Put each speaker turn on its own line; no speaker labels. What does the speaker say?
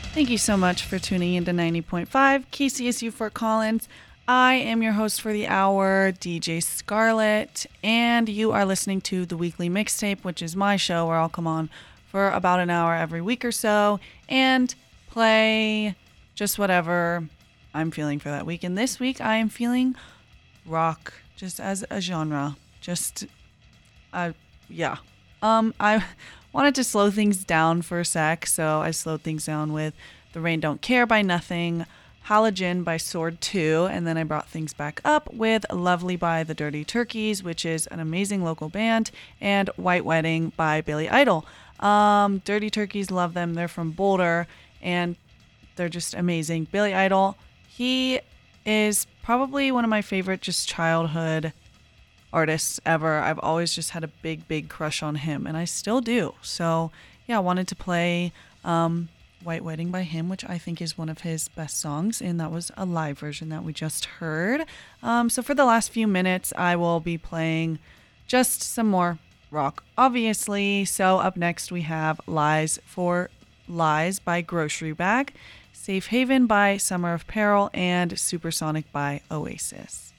Thank you so much for tuning into 90.5 KCSU Fort Collins. I am your host for the hour, DJ Scarlett, and you are listening to the Weekly Mixtape, which is my show where I'll come on for about an hour every week or so and play just whatever I'm feeling for that week. And this week I am feeling rock, just as a genre. I wanted to slow things down for a sec, so I slowed things down with The Rain Don't Care by Nothing, Halogen by Sword 2, and then I brought things back up with Lovely by the Dirty Turkeys, which is an amazing local band, and White Wedding by Billy Idol. Dirty Turkeys, love them. They're from Boulder, and they're just amazing. Billy Idol, he is probably one of my favorite just childhood artists ever. I've always just had a big crush on him, and I still do. So yeah, I wanted to play White Wedding by him, which I think is one of his best songs, and that was a live version that we just heard. So for the last few minutes I will be playing just some more rock, obviously. So up next we have Lies for Lies by Grocery Bag, Safe Haven by Summer of Peril, and Supersonic by Oasis.